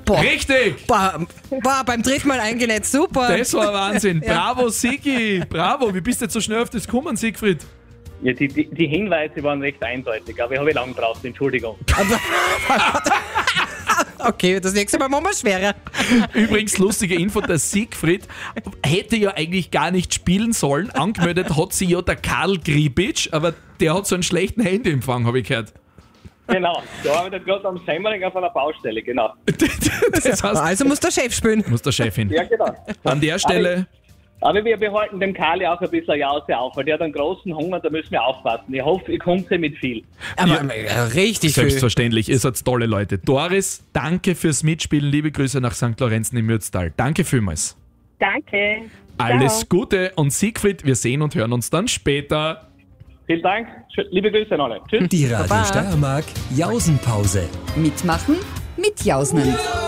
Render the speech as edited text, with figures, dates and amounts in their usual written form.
Boah. Richtig! Boah, beim dritten Mal eingenäht, super. Das war Wahnsinn. Bravo, Sigi. Bravo. Wie bist du jetzt so schnell auf das gekommen, Siegfried? Ja, die Hinweise waren recht eindeutig, aber ich habe lange gebraucht, Entschuldigung. Okay, das nächste Mal machen wir schwerer. Übrigens, lustige Info, der Siegfried hätte ja eigentlich gar nicht spielen sollen. Angemeldet hat sich ja der Karl Gribitsch, aber der hat so einen schlechten Handyempfang, habe ich gehört. Genau, da arbeitet gerade am Semmering auf einer Baustelle, genau. Das heißt, Also muss der Chef spielen. muss der Chef hin. Ja, genau. An der Stelle, Aber wir behalten dem Kali auch ein bisschen Jause auf, weil der hat einen großen Hunger, da müssen wir aufpassen. Ich hoffe, ich komme mit viel. Aber richtig viel. selbstverständlich, ihr seid tolle Leute. Doris, danke fürs Mitspielen. Liebe Grüße nach St. Lorenzen im Mürztal. Danke vielmals. Danke. Alles Ciao. Gute und Siegfried, wir sehen und hören uns dann später. Vielen Dank, liebe Grüße an alle. Tschüss. Die Radio Baba. Steiermark Jausenpause. Mitmachen? Mitjausnen.